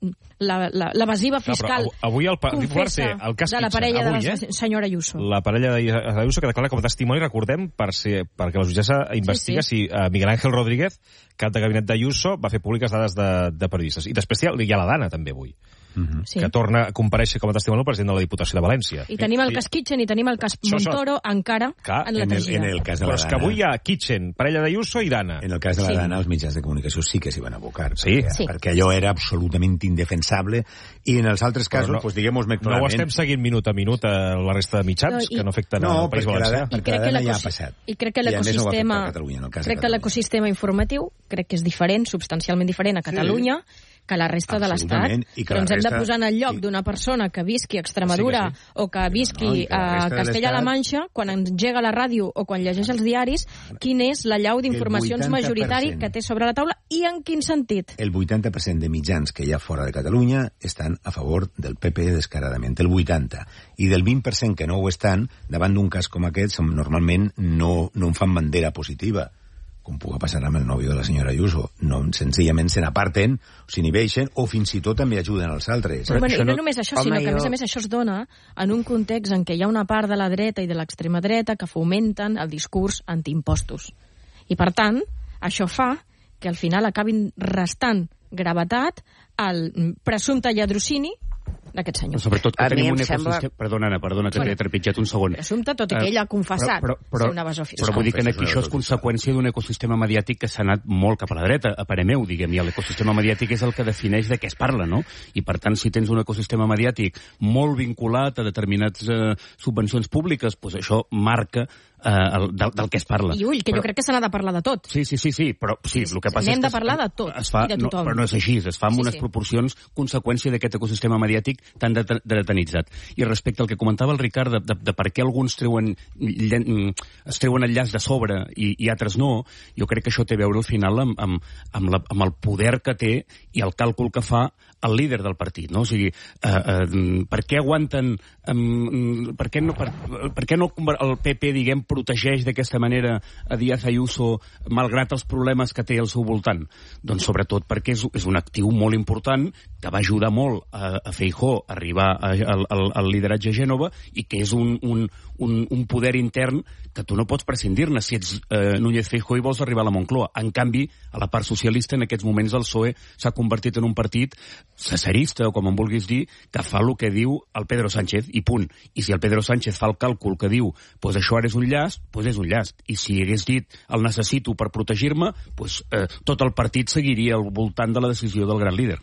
l'evasiva fiscal no, avui el confessa el cas de la parella avui, de la eh? senyora Ayuso? La parella d'Ayuso que declara com a testimoni, recordem, per ser, perquè la jutgessa investiga sí, sí. si uh, Miguel Ángel Rodríguez, cap de gabinet d'Ayuso, va fer públiques dades de, de periodistes. I després hi ha, hi ha la Dana, també, avui. Uh-huh. Sí. Que torna a comparèixer com a testimoni el president de la Diputació de València. I tenim el cas Kitchen i tenim el cas Montoro so, encara clar, en la en el, en el cas de la Però és que avui hi ha Kitchen, parella d'Ayuso i Dana. En el cas de la sí. Dana, els mitjans de comunicació sí que s'hi van abocar. Sí? Perquè, sí. perquè allò era absolutament indefensable. I en els altres casos, no, pues, diguem-ho més clarament... No ho estem seguint minut a minut a la resta de mitjans no, i, que no afecten no, al País Valencià. No, perquè la Dana ja ha passat. I crec que l'ecosistema no crec que l'ecosistema informatiu crec que és diferent, substancialment diferent a Catalunya, sí. que la resta de l'Estat, però ens hem de posar en el lloc d'una persona que visqui a Extremadura sí, sí. o que visqui no, a Castella-La Manxa, quan engega la ràdio o quan llegeix els diaris, quin és la llau d'informacions majoritari que té sobre la taula i en quin sentit? El vuitanta per cent de mitjans que hi ha fora de Catalunya estan a favor del P P descaradament, el vuitanta. I del vint per cent que no ho estan, davant d'un cas com aquest, normalment no, no en fan bandera positiva, com pugui passar amb el nòvio de la senyora Ayuso. No, senzillament se n'aparten, o s'inhibeixen, o fins i tot també ajuden als altres. Però, bueno, I no només això, sinó que a més a més això es dona en un context en què hi ha una part de la dreta i de l'extrema dreta que fomenten el discurs antiimpostos. I per tant, això fa que al final acabin restant gravetat al presumpte lladrocini d'aquest senyor. Sobretot que a tenim un ecosistema... Sembla... Perdona, Anna, perdona, que bueno, t'he trepitjat un segon. Presumpte, tot i que ell ha confessat però, però, ser un evasor fiscal. Però vull dir que aquí això és conseqüència d'un ecosistema mediàtic que s'ha anat molt cap a la dreta, a parer meu, diguem, i l'ecosistema mediàtic és el que defineix de què es parla, no? I per tant, si tens un ecosistema mediàtic molt vinculat a determinades eh, subvencions públiques, doncs això marca eh, el, del, del que es parla. I ull, que però... jo crec que se n'ha de parlar de tot. Sí, sí, sí, sí, però sí, el que passa N'hem és que... de parlar de tot es fa, i de tothom. No, però no és així, es fa amb sí, unes sí. proporcions conseqüència d'aquest ecosistema mediàtic tan de, de dretanitzat. I respecte al que comentava el Ricard de, de, de per què alguns treuen, es treuen el llaç de sobre i, i altres no, jo crec que això té a veure al final amb, amb, amb, la, amb el poder que té i el càlcul que fa el líder del partit, no? O sigui, eh, eh, per què aguanten... Eh, per, què no, per, per què no el P P, diguem, protegeix d'aquesta manera a Díaz Ayuso, malgrat els problemes que té al seu voltant? Doncs sobretot perquè és, és un actiu molt important que va ajudar molt a, a Feijóo a arribar a, a, al, al lideratge a Gènova i que és un, un, un, un poder intern que tu no pots prescindir-ne si ets eh, Núñez Feijóo i vols arribar a la Moncloa. En canvi, a la part socialista, en aquests moments el P S O E s'ha convertit en un partit cesarista, o com en vulguis dir, que fa el que diu el Pedro Sánchez, i punt. I si el Pedro Sánchez fa el càlcul que diu pues això ara és un llast, pues és un llast. I si hagués dit el necessito per protegir-me, pues, eh, tot el partit seguiria al voltant de la decisió del gran líder.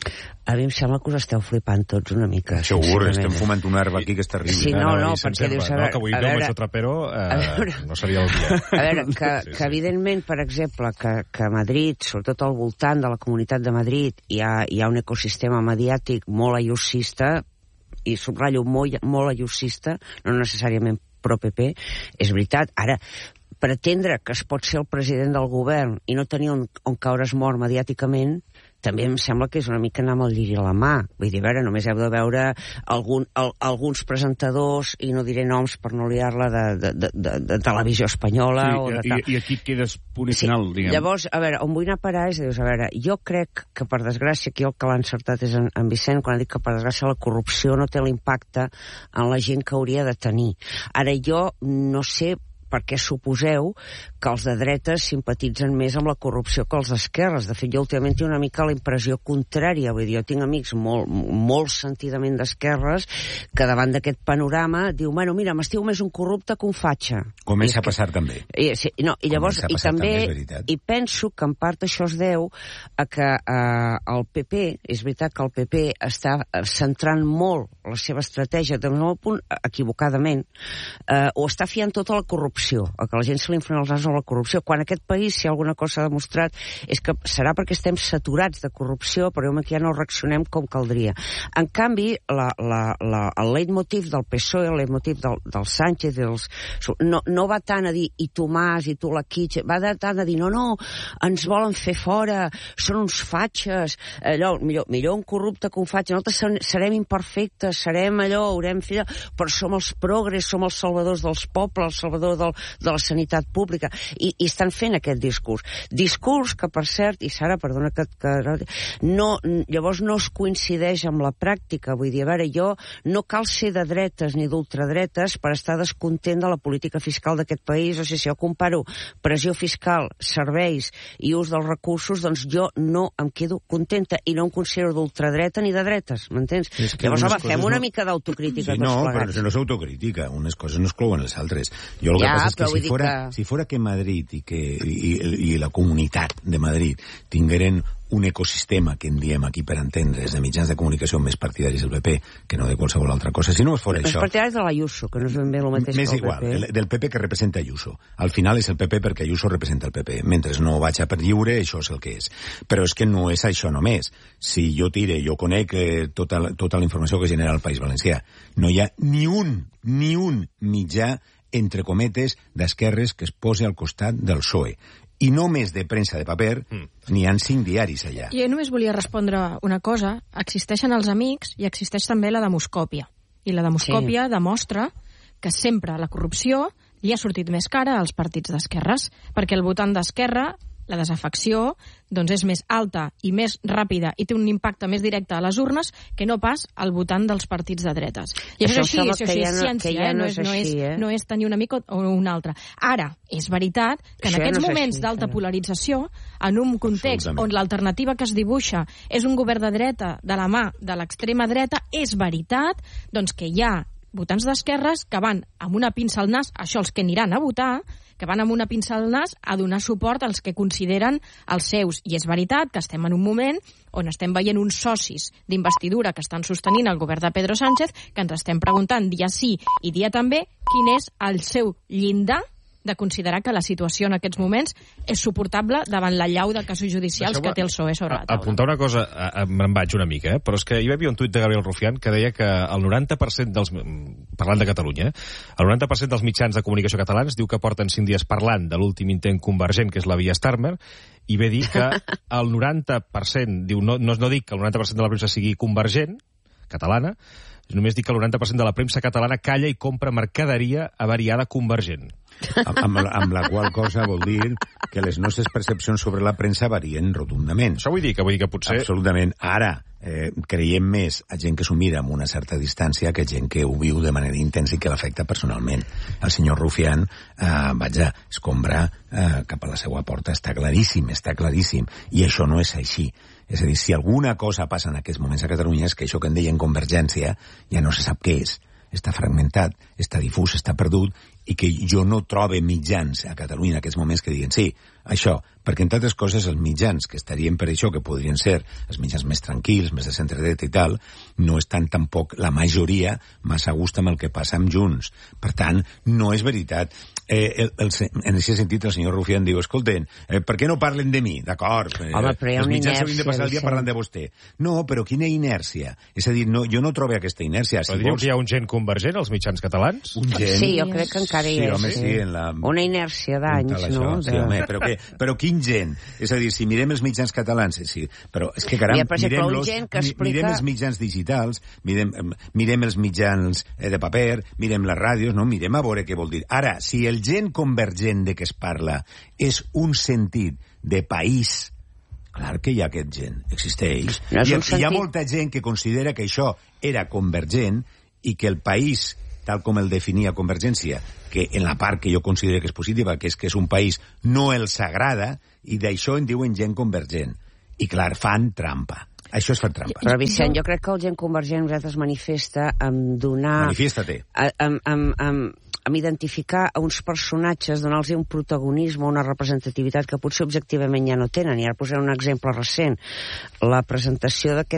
A mi em sembla que us esteu flipant tots una mica. Segur, estem fumant una herba aquí que és terrible. Sí, no, no, perquè dius... No, que avui veu amb això Trapero eh, no seria el dia. A veure, que, sí, sí. que evidentment, per exemple, que, que a Madrid, sobretot al voltant de la Comunitat de Madrid, hi ha, hi ha un ecosistema mediàtic molt ayusista, i subratllo molt, molt ayusista, no necessàriament pro-P P, és veritat. Ara, pretendre que es pot ser el president del govern i no tenir on, on caure's mort mediàticament, també em sembla que és una mica anar amb el lliri a la mà. Vull dir, a veure, només heu de veure algun, al, alguns presentadors, i no diré noms per no liar-la, de, de, de, de, de televisió espanyola sí, o de i, tal. I aquí et quedes punt i final, sí. Diguem. Llavors, a veure, on vull anar a parar és, dius, a veure, jo crec que, per desgràcia, aquí el que l'ha encertat és en, en Vicent, quan ha dit que, per desgràcia, la corrupció no té l'impacte en la gent que hauria de tenir. Ara, jo no sé perquè suposeu que els de dretes simpatitzen més amb la corrupció que els d'esquerres. De fet, jo últimament tinc una mica la impressió contrària. Vull dir, jo tinc amics molt, molt sentidament d'esquerres que davant d'aquest panorama diu, bueno, mira, m'estiu més un corrupte que un fatxa. Comença a passar també. I, sí, no, i llavors, i també, també i penso que en part això es deu a que eh, el P P, és veritat que el P P està centrant molt la seva estratègia, de un punt equivocadament, eh, o està fiant tota la corrupció corrupció, a que la gent se li inflen els nas amb la corrupció, quan aquest país, si alguna cosa ha demostrat, és que serà perquè estem saturats de corrupció, però aquí ja no reaccionem com caldria. En canvi, la, la, la, el leitmotiv del P S O E, el leitmotiv del, del Sánchez, dels, no, no va tant a dir i tu Mas, i tu la Quitxa, va tant a dir no, no, ens volen fer fora, són uns fatxes, allò, millor, millor un corrupte que un fatxe, nosaltres serem imperfectes, serem allò, haurem fet, però som els progres, som els salvadors dels pobles, els salvadors del, de la sanitat pública, i, i estan fent aquest discurs. Discurs que, per cert, i Sara, perdona que, que no, llavors no es coincideix amb la pràctica, vull dir, a veure, jo no cal ser de dretes ni d'ultradretes per estar descontent de la política fiscal d'aquest país, o sigui, si jo comparo pressió fiscal, serveis i ús dels recursos, doncs jo no em quedo contenta i no em considero d'ultradreta ni de dretes, m'entens? Llavors, home, fem una no... mica d'autocrítica. Sí, no, però no s'autocrítica, unes coses no exclouen les altres. Jo el que ja, passa és que si fora, que si fora que Madrid i, que, i, i la comunitat de Madrid tingueren un ecosistema que en diem aquí per entendre's de mitjans de comunicació més partidaris del P P que no de qualsevol altra cosa. Si no fos això... Els partidaris de l'Ayuso, que no és ben bé el mateix més que el igual, P P. El, del P P que representa Ayuso. Al final és el P P perquè Ayuso representa el P P. Mentre no vaig a per lliure, això és el que és. Però és que no és això només. Si jo tire, jo conec eh, tota, tota la informació que genera el País Valencià. No hi ha ni un, ni un mitjà, entre cometes, d'esquerres que es posi al costat del P S O E. I no més de premsa de paper, mm. n'hi ha cinc diaris allà. Jo només volia respondre una cosa. Existeixen els amics i existeix també la demoscòpia. I la demoscòpia sí. demostra que sempre la corrupció li ha sortit més cara als partits d'esquerres, perquè el votant d'esquerra, la desafecció, doncs és més alta i més ràpida i té un impacte més directe a les urnes que no pas al votant dels partits de dretes. I això, això és així, això és ja ciència, no, ja no, és, no, és, no, és, no és tenir un amic o un altre. Ara, és veritat que en això aquests no moments d'alta polarització, en un context on l'alternativa que es dibuixa és un govern de dreta de la mà de l'extrema dreta, és veritat doncs, que hi ha votants d'esquerres que van amb una pinça al nas, això els que aniran a votar, que van amb una pinça al nas a donar suport als que consideren els seus. I és veritat que estem en un moment on estem veient uns socis d'investidura que estan sostenint el govern de Pedro Sánchez, que ens estem preguntant dia sí i dia també quin és el seu llindar de considerar que la situació en aquests moments és suportable davant la llau de casos judicials Deixeu que té el P S O E sobre la taula. Apuntar una cosa, me'n vaig una mica, eh? Però és que hi va haver un tuit de Gabriel Rufián que deia que el noranta per cent dels... parlant de Catalunya, el noranta per cent dels mitjans de comunicació catalans diu que porten cinc dies parlant de l'últim intent convergent, que és la via Starmer, i ve dir que el noranta per cent, diu, no, no, no dic que el noranta per cent de la premsa sigui convergent, catalana, només dic que el noranta per cent de la premsa catalana calla i compra mercaderia avariada convergent. Amb, amb, amb la qual cosa vol dir que les nostres percepcions sobre la premsa varien rotundament. Això vull dir que vull dir que potser... Absolutament. Ara, eh, creiem més a gent que s'ho mira amb una certa distància que gent que ho viu de manera intensa i que l'afecta personalment. El senyor Rufián, eh, vaja, escombra eh, cap a la seva porta. Està claríssim, està claríssim. I això no és així. És a dir, si alguna cosa passa en aquests moments a Catalunya és que això que en deien convergència ja no se sap què és. Està fragmentat, està difús, està perdut, i que jo no trobe mitjans a Catalunya en aquests moments que diguen sí, això, perquè entre altres coses els mitjans que estarien per això, que podrien ser els mitjans més tranquils, més de centre-dreta i tal, no estan tampoc la majoria massa a gust amb el que passa amb Junts. Per tant, no és veritat. Eh, el, el, en aquest sentit el senyor Rufián diu, escolten, eh, per què no parlen de mi? D'acord, eh, els mitjans s'haurien de passar el dia parlant de vostè. No, però quina inèrcia? És a dir, no, jo no trobo aquesta inèrcia. Però si diu vols... que hi ha un gent convergent als mitjans catalans? Un gent... Sí, jo crec que encara hi sí, és. Home, sí, en la... Una inèrcia d'anys, no? Sí, home, però, que, però quin gent? És a dir, si mirem els mitjans catalans, sí, però és que, caram, mirem-los, explica... mirem els mitjans digitals, mirem, mirem els mitjans de paper, mirem les ràdios, no? Mirem a veure què vol dir. Ara, si el gent convergent de què es parla és un sentit de país, clar que hi ha aquest gent, existeix. No I, sentit... hi ha molta gent que considera que això era convergent i que el país, tal com el definia Convergència, que en la part que jo considero que és positiva, que és que és un país, no els agrada, i d'això en diuen gent convergent. I clar, fan trampa. Això és fer trampa. Però, Vicent, jo crec que el gent convergent es manifesta amb donar... Manifiesta-te. Amb, amb, amb, amb identificar a uns personatges, donar-los un protagonisme, una representativitat que potser objectivament ja no tenen. I ara posaré un exemple recent. La presentació d'aquest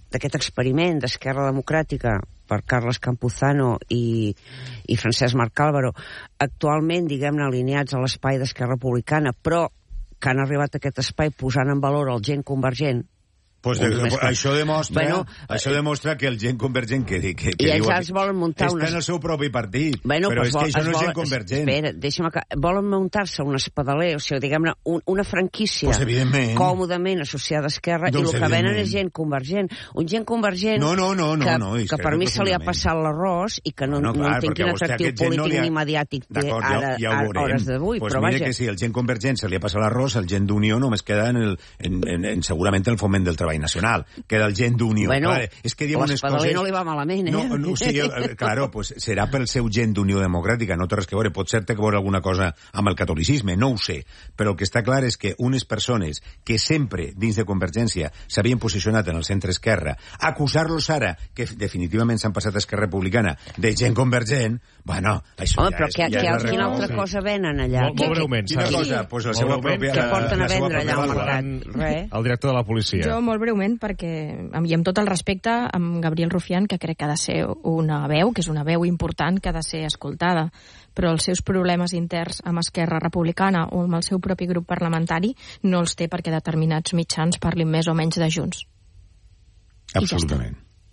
d'aquest experiment d'Esquerra Democràtica per Carles Campuzano i, i Francesc Marc Álvaro, actualment, diguem-ne, alineats a l'espai d'Esquerra Republicana, però que han arribat a aquest espai posant en valor el gent convergent. Pues de, això demostra bueno, això demostra que el gent convergent que, que, que diu els volen muntar està unes... en el seu propi partit, bueno, però pues és que això no vol... és gent convergent. Espera, deixa'm que... Volen muntar-se un espadaler, o sigui, diguem-ne, un, una franquícia pues còmodament associada a Esquerra, doncs i el que venen és gent convergent. Un gent convergent no, no, no, no, que, no, que per mi se li ha passat l'arròs i que no, no, clar, no entenc quin atractiu polític no ha... ni mediàtic té ara, ja, ja a hores d'avui, pues però mira vaja. que si el gent convergent se li ha passat l'arròs, el gent d'Unió només queda en el, en, en, en, segurament en el foment del treball nacional. Queda el gent d'Unió. Bueno, claro, és que diem unes coses... no li va malament, eh? No, no, sí, claro, pues serà pel seu gent d'Unió Democràtica, no té res que veure. Pot ser que veure alguna cosa amb el catolicisme, no ho sé. Però el que està clar és que unes persones que sempre, dins de Convergència, s'havien posicionat en el centre-esquerra, acusar-los ara, que definitivament s'han passat a Esquerra Republicana, de gent convergent, bueno, això Home, ja però és... que, Ja que, és quina altra cosa venen allà? Molt, molt breument, Quina cosa? Pues la seva pròpia... Què porten a vendre allà al mercat? Res. El director de la policia. Jo, molt breument, perquè, i amb tot el respecte, amb Gabriel Rufián, que crec que ha de ser una veu, que és una veu important, que ha de ser escoltada, però els seus problemes interns amb Esquerra Republicana o amb el seu propi grup parlamentari no els té perquè determinats mitjans parlin més o menys de Junts. Absolutament.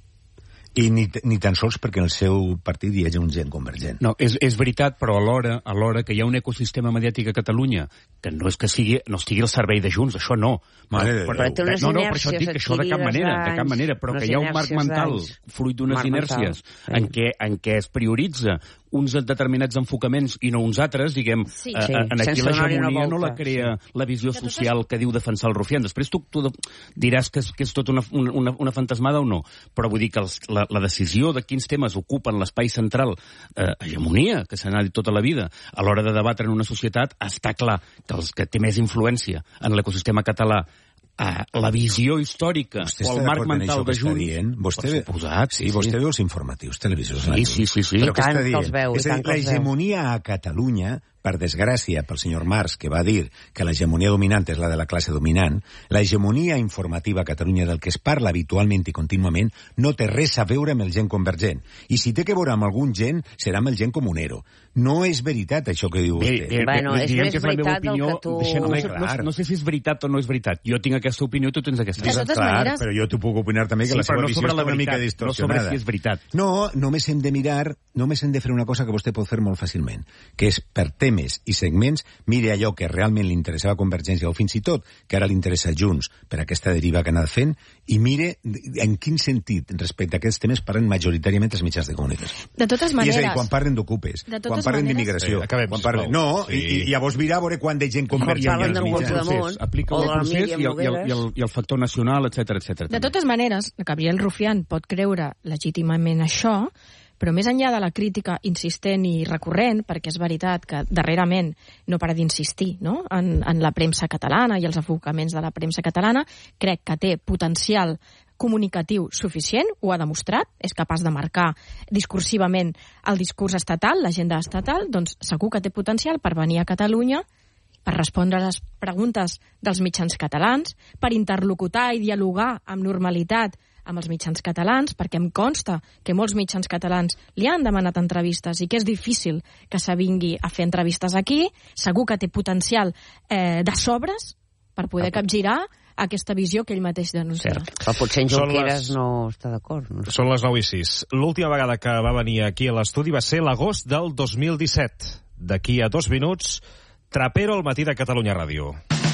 I ni, ni tan sols perquè en el seu partit hi hagi un gent convergent. No, és, és veritat, però alhora, alhora que hi ha un ecosistema mediàtic a Catalunya que no és que sigui, no estigui al servei de Junts, això no. Mare no, però, té unes no, no, per això et dic que això de cap manera, de cap manera, però que hi ha un marc mental fruit d'unes inèrcies en què, en què es prioritza uns determinats enfocaments i no uns altres, diguem, sí, sí. Sí, en aquí l'hegemonia no la crea sí. la visió social que diu defensar el Rufián. Després tu, tu diràs que és, que és tot una, una, una fantasmada o no, però vull dir que els, la, la decisió de quins temes ocupen l'espai central, eh, hegemonia, que se n'ha dit tota la vida, a l'hora de debatre en una societat, està clar que els que té més influència en l'ecosistema català, Uh, la visió històrica vostè o el marc mental de Junts... Dient? Vostè, ve... suposat, sí, sí, vostè veu els informatius televisors. Sí, sí, sí. sí. Però què està dient? Veu, és a dir, l'hegemonia a Catalunya, per desgràcia, pel senyor Marx, que va dir que l'hegemonia dominant és la de la classe dominant, l'hegemonia informativa a Catalunya del que es parla habitualment i contínuament no té res a veure amb el gent convergent. I si té que veure amb algun gent, serà amb el gent comunero. No és veritat això que diu vostè. Bé, bé, bueno, és més que és veritat opinió, del que tu... Deixa, no, no, no, no sé si és veritat o no és veritat. Jo tinc aquesta opinió, tu tens aquesta. De totes clar, maneres... però jo t'ho puc opinar també que sí, la seva no visió està la una mica veritat, distorsionada. No sobre si és veritat. No, només hem de mirar, només hem de fer una cosa que vostè pot fer molt fàcilment, que és per temes i segments, mire allò que realment li interessava a Convergència o fins i tot que ara li interessa a Junts per aquesta deriva que ha anat fent i mire en quin sentit respecte a aquests temes parlen majoritàriament els mitjans de comunicació. De totes maneres... I és a dir, quan parlen d'ocupes, quan parlen d'immigració, sí, acabem, quan parlen... No, sí. i, i llavors mirar a veure quan de gent convergent parlen del procés, aplica el procés i el, i, el, i, el, i el factor nacional, etc etc. De totes maneres, Gabriel Rufián pot creure legítimament això, però més enllà de la crítica insistent i recurrent, perquè és veritat que darrerament no para d'insistir, no?, en, en la premsa catalana i els enfocaments de la premsa catalana, crec que té potencial comunicatiu suficient, ho ha demostrat, és capaç de marcar discursivament el discurs estatal, l'agenda estatal, doncs segur que té potencial per venir a Catalunya, per respondre a les preguntes dels mitjans catalans, per interlocutar i dialogar amb normalitat amb els mitjans catalans, perquè em consta que molts mitjans catalans li han demanat entrevistes i que és difícil que s'avingui a fer entrevistes aquí. Segur que té potencial eh, de sobres per poder capgirar aquesta visió que ell mateix denuncia. Però potser en Junqueras les... no està d'acord. No sé. Són les nou i sis. L'última vegada que va venir aquí a l'estudi va ser l'agost del dos mil disset. D'aquí a dos minuts, Trapero al matí de Catalunya Ràdio.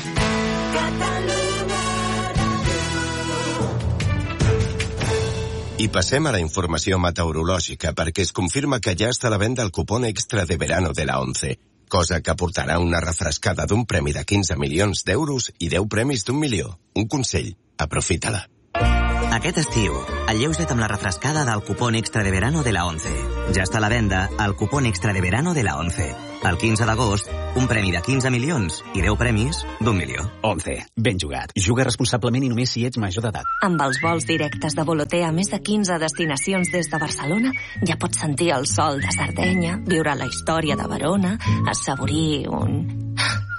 I passem a la informació meteorològica, perquè es confirma que ja està a la venda el cupón extra de verano de la ONCE, cosa que aportarà una refrescada d'un premi de quinze milions d'euros i deu premis d'un milió. Un consell, aprofita-la. Aquest estiu, alleuja't amb la refrescada del cupón extra de verano de la ONCE. Ja està a la venda el cupón extra de verano de la ONCE. El quinze d'agost, un premi de quinze milions i deu premis d'un milió. ONCE. Ben jugat. Juga responsablement i només si ets major d'edat. Amb els vols directes de Volotea a més de quinze destinacions des de Barcelona, ja pots sentir el sol de Sardenya, viure la història de Verona, assaborir un...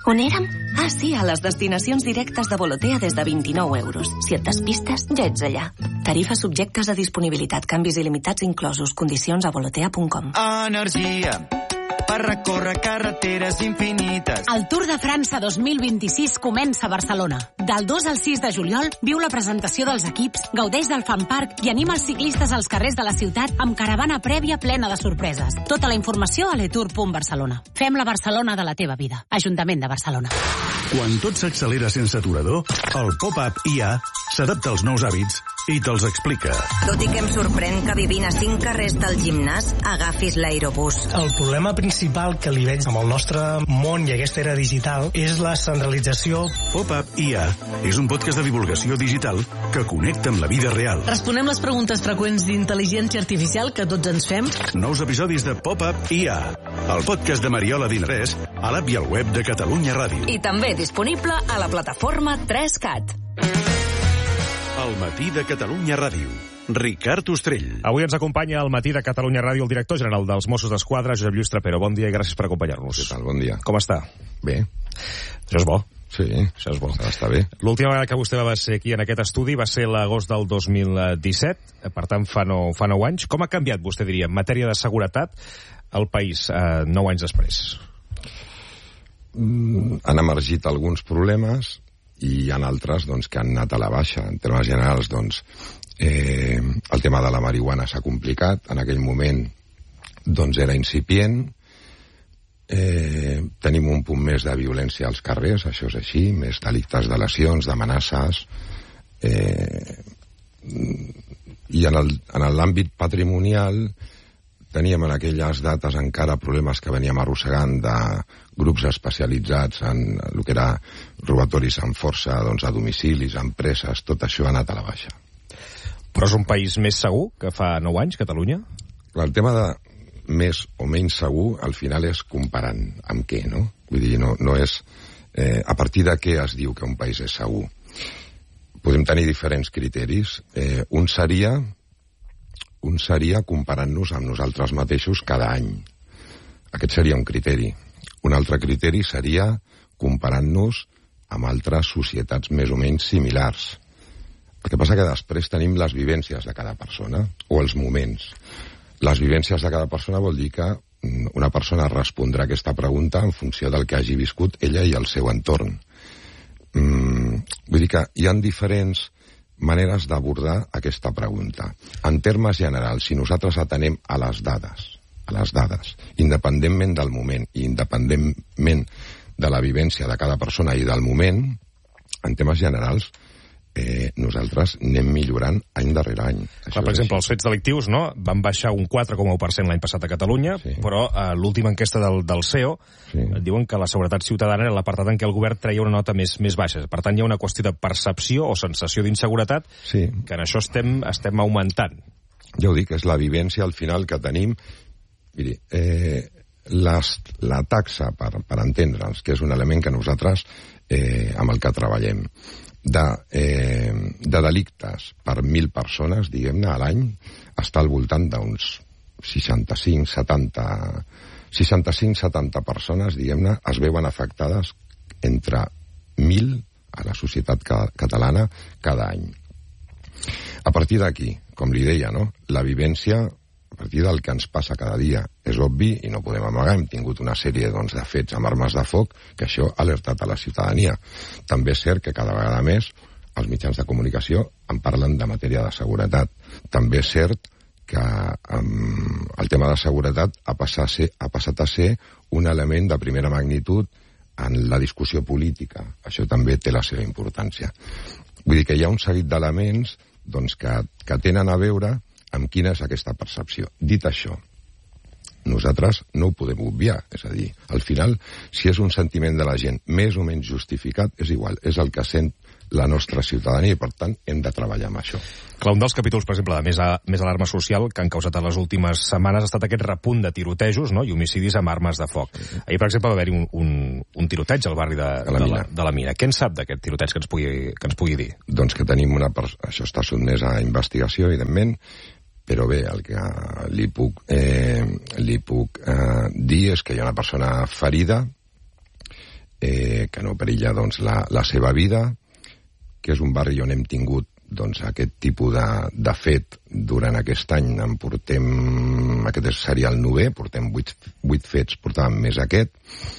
On érem? Ah, sí, a les destinacions directes de Volotea des de vint-i-nou euros. Si et despistes, ja ets allà. Tarifes subjectes a disponibilitat, canvis il·limitats inclosos, condicions a volotea punt com. Energia per recórrer carreteres infinites. El Tour de França dos mil vint-i-sis comença a Barcelona. Del dos al sis de juliol viu la presentació dels equips, gaudeix del fan park i anima els ciclistes als carrers de la ciutat amb caravana prèvia plena de sorpreses. Tota la informació a letour punt barcelona. Fem la Barcelona de la teva vida. Ajuntament de Barcelona. Quan tot s'accelera sense aturador, el pop-up I A s'adapta als nous hàbits i te'ls explica. Tot i que em sorprèn que vivint a cinc carrers del gimnàs agafis l'aerobús. El problema principal que li veig amb el nostre món i aquesta era digital és la centralització. Pop-up I A és un podcast de divulgació digital que connecta amb la vida real. Responem les preguntes freqüents d'intel·ligència artificial que tots ens fem. Nous episodis de Pop-up I A, el podcast de Mariola Dinarès, a l'app i al web de Catalunya Ràdio. I també disponible a la plataforma tres cat. El matí de Catalunya Ràdio. Ricard Ostrell. Avui ens acompanya al matí de Catalunya Ràdio el director general dels Mossos d'Esquadra, Josep Lluís Trapero. Bon dia i gràcies per acompanyar-nos. Què tal? Bon dia. Com està? Bé. Això és bo. Sí, això és bo. Està bé. L'última vegada que vostè va ser aquí en aquest estudi va ser l'agost del dos mil disset, per tant fa nou, fa nou anys. Com ha canviat, vostè diria, en matèria de seguretat el país eh, nou anys després? Mm, han emergit alguns problemes i hi ha altres doncs, que han anat a la baixa. En termes generals, doncs, eh, el tema de la marihuana s'ha complicat. En aquell moment doncs, era incipient. Eh, tenim un punt més de violència als carrers, això és així, més delictes de lesions, d'amenaces. Eh, I en el, en l'àmbit patrimonial teníem en aquelles dates encara problemes que veníem arrossegant de grups especialitzats en el que era robatoris amb força, doncs, a domicilis, a empreses, tot això ha anat a la baixa. Però és un país més segur que fa nou anys, Catalunya? El tema de més o menys segur, al final és comparant amb què, no? Vull dir, no, no és eh, a partir de què es diu que un país és segur. Podem tenir diferents criteris. Eh, un seria un seria comparant-nos amb nosaltres mateixos cada any. Aquest seria un criteri. Un altre criteri seria comparant-nos amb altres societats més o menys similars. El que passa que després tenim les vivències de cada persona, o els moments. Les vivències de cada persona vol dir que una persona respondrà a aquesta pregunta en funció del que hagi viscut ella i el seu entorn. Mm, vull dir que hi ha diferents maneres d'abordar aquesta pregunta. En termes generals, si nosaltres atenem a les dades, a les dades, independentment del moment i independentment de la vivència de cada persona i del moment, en temes generals, eh, nosaltres anem millorant any darrere any. Clar, per exemple, els fets delictius, no?, van baixar un quatre coma u per cent l'any passat a Catalunya, sí. Però a eh, l'última enquesta del, del C E O sí. Diuen que la seguretat ciutadana era l'apartat en què el govern treia una nota més, més baixa. Per tant, hi ha una qüestió de percepció o sensació d'inseguretat sí. Que en això estem, estem augmentant. Ja ho dic, és la vivència al final que tenim. Miri, eh, les, la taxa, per, per entendre'ns, que és un element que nosaltres eh, amb el que treballem, de, eh, de delictes per mil persones, diguem-ne, a l'any, està al voltant d'uns seixanta-cinc setanta seixanta-cinc setanta persones, diguem-ne, es veuen afectades entre mil a la societat ca catalana cada any. A partir d'aquí, com li deia, no?, la vivència a partir del que ens passa cada dia és obvi i no podem amagar. Hem tingut una sèrie doncs, de fets amb armes de foc que això ha alertat a la ciutadania. També és cert que cada vegada més els mitjans de comunicació en parlen de matèria de seguretat. També és cert que um, el tema de seguretat ha passat, a ser, ha passat a ser un element de primera magnitud en la discussió política. Això també té la seva importància. Vull dir que hi ha un seguit d'elements doncs, que, que tenen a veure amb quina és aquesta percepció. Dit això, nosaltres no ho podem obviar, és a dir, al final, si és un sentiment de la gent més o menys justificat, és igual, és el que sent la nostra ciutadania i, per tant, hem de treballar amb això. Clar, un dels capítols, per exemple, de més, a, més alarma social que han causat en les últimes setmanes ha estat aquest repunt de tirotejos, no?, i homicidis amb armes de foc. Sí. Ahir, per exemple, va haver-hi un, un, un tiroteig al barri de, de, la, de, la, de la Mina. Què en sap d'aquest tiroteig que ens pugui, que ens pugui dir? Doncs que tenim una... Això està sotmès a investigació, evidentment, però bé, el que li puc, eh, li puc eh, dir és que hi ha una persona ferida eh, que no perilla doncs, la, la seva vida, que és un barri on hem tingut doncs, aquest tipus de, de fet durant aquest any. En portem, aquest seria el novè, portem vuit, vuit fets, portàvem més aquest,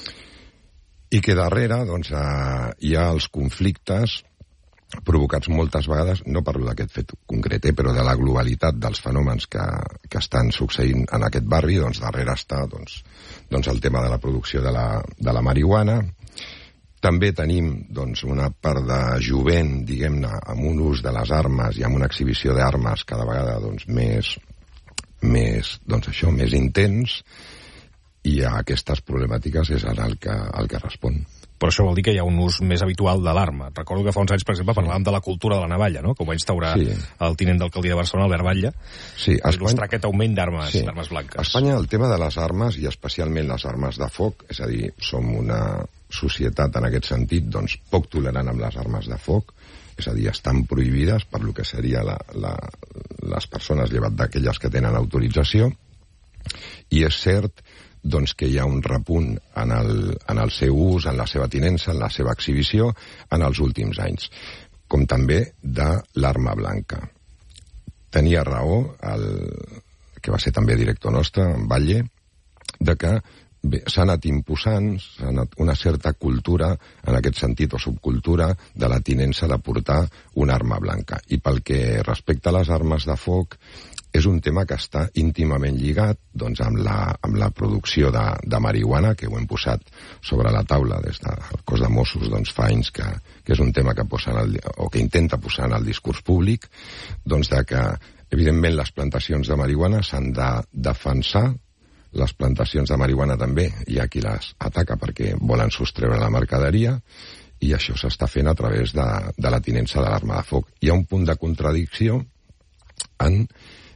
i que darrere doncs, eh, hi ha els conflictes provocats moltes vegades, no parlo d'aquest fet concret, eh, però de la globalitat dels fenòmens que, que estan succeint en aquest barri. Doncs darrere està doncs, doncs el tema de la producció de la, de la marihuana. També tenim doncs, una part de jovent, diguem-ne, amb un ús de les armes i amb una exhibició d'armes cada vegada doncs, més, més, doncs això, més intens, i a aquestes problemàtiques és ara el que, el que respon. Però això vol dir que hi ha un ús més habitual de l'arma. Recordo que fa uns anys, per exemple, parlàvem de la cultura de la navalla, no? Que ho va instaurar sí. el tinent d'alcaldia de Barcelona, Albert Batlle, sí, per il·lustrar aquest augment d'armes sí. blanques. A Espanya el tema de les armes, i especialment les armes de foc, és a dir, som una societat en aquest sentit doncs, poc tolerant amb les armes de foc, és a dir, estan prohibides per lo que seria la, la, les persones llevat d'aquelles que tenen autorització, i és cert doncs que hi ha un repunt en el, en el seu ús, en la seva tinença, en la seva exhibició en els últims anys, com també de l'arma blanca. Tenia raó el que va ser també director nostre, en Batlle, de que s'ha anat imposant s'ha anat una certa cultura, en aquest sentit, o subcultura, de la tinença de portar una arma blanca. I pel que respecta a les armes de foc, és un tema que està íntimament lligat doncs, amb, la, amb la producció de, de marihuana, que ho hem posat sobre la taula des del cos de Mossos doncs, fa anys que, que és un tema que, posa en el, o que intenta posar en el discurs públic, doncs de que, evidentment, les plantacions de marihuana s'han de defensar, les plantacions de marihuana també hi ha qui les ataca perquè volen sostreure la mercaderia, i això s'està fent a través de, de la tinença de l'arma de foc. Hi ha un punt de contradicció en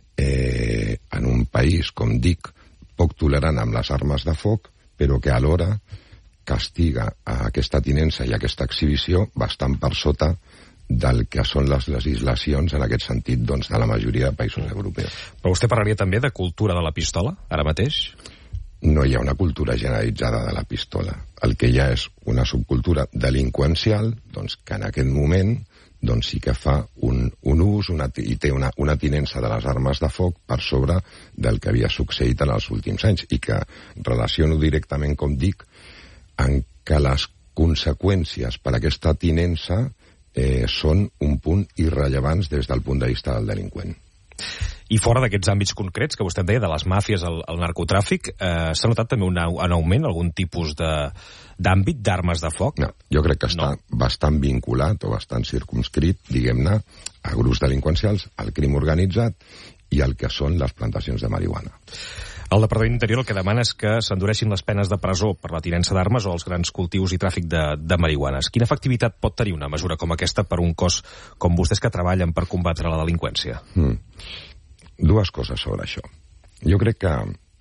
Eh, en un país, com dic, poc tolerant amb les armes de foc, però que alhora castiga a aquesta tinença i a aquesta exhibició bastant per sota del que són les legislacions, en aquest sentit, doncs, de la majoria de països europeus. Però vostè parlaria també de cultura de la pistola, ara mateix? No hi ha una cultura generalitzada de la pistola. El que hi ha és una subcultura delinqüencial, doncs, que en aquest moment doncs sí que fa un, un ús una, i té una, una tinença de les armes de foc per sobre del que havia succeït en els últims anys, i que relaciono directament, com dic, en que les conseqüències per a aquesta tinença eh, són un punt irrellevants des del punt de vista del delinqüent. I fora d'aquests àmbits concrets que vostè deia, de les màfies, el, el narcotràfic, eh, s'ha notat també un, un augment, algun tipus de, d'àmbit d'armes de foc? No, jo crec que està no. bastant vinculat o bastant circumscrit, diguem-ne, a grups delinqüencials, al crim organitzat i al que són les plantacions de marihuana. El Departament d'Interior el que demana és que s'endureixin les penes de presó per la tinença d'armes o els grans cultius i tràfic de, de marihuanes. Quina efectivitat pot tenir una mesura com aquesta per un cos com vostès que treballen per combatre la delinqüència? Mm. Dues coses sobre això. Jo crec que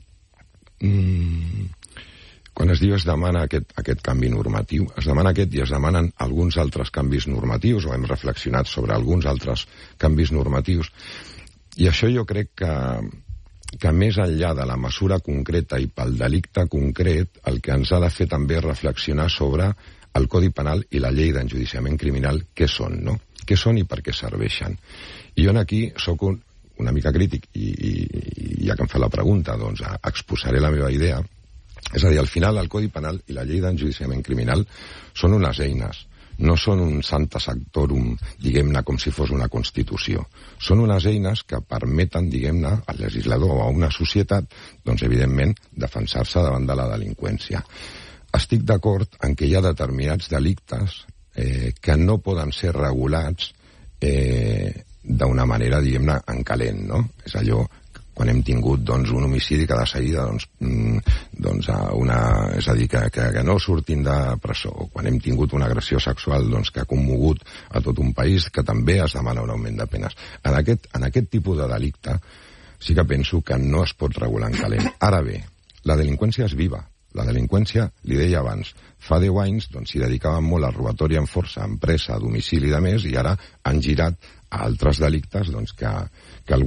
mm, quan es diu es demana aquest, aquest canvi normatiu, es demana aquest i es demanen alguns altres canvis normatius, o hem reflexionat sobre alguns altres canvis normatius, i això jo crec que que més enllà de la mesura concreta i pel delicte concret, el que ens ha de fer també és reflexionar sobre el Codi Penal i la llei d'enjudiciament criminal, què són, no? Què són i per què serveixen? I jo aquí sóc un, una mica crític, i, i, i ja que em fa la pregunta, doncs exposaré la meva idea. És a dir, al final el Codi Penal i la llei d'enjudiciament criminal són unes eines, no són un sancta sanctorum, diguem-ne, com si fos una Constitució. Són unes eines que permeten, diguem-ne, al legislador o a una societat, doncs, evidentment, defensar-se davant de la delinqüència. Estic d'acord en que hi ha determinats delictes eh, que no poden ser regulats eh, d'una manera, diguem-ne, en calent, no? És allò quan hem tingut doncs, un homicidi que de seguida doncs, doncs, una, és a dir, que, que, que no surtin de presó, o quan hem tingut una agressió sexual doncs, que ha commogut a tot un país, que també es demana un augment de penes. En aquest, en aquest tipus de delicte sí que penso que no es pot regular en calent. Ara bé, la delinqüència és viva. La delinqüència, li deia abans, fa deu anys doncs, s'hi dedicaven molt al robatori amb força, a empresa, a domicili i de més, i ara han girat a altres delictes doncs, que, que algú